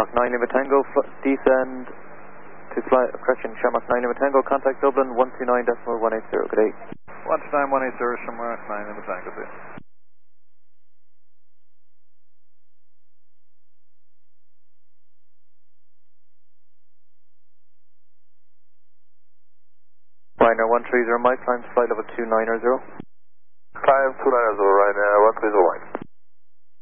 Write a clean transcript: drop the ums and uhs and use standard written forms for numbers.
Shamrock 9 Lima Tango, descend to fly, correction, Shamrock 9 Lima Tango, contact Dublin 129.180, good day. 129.180, Shamrock 9 Lima Tango, please. Ryanair 130 Mike, climb to flight level 290. Climb 290, Ryanair 130 Mike.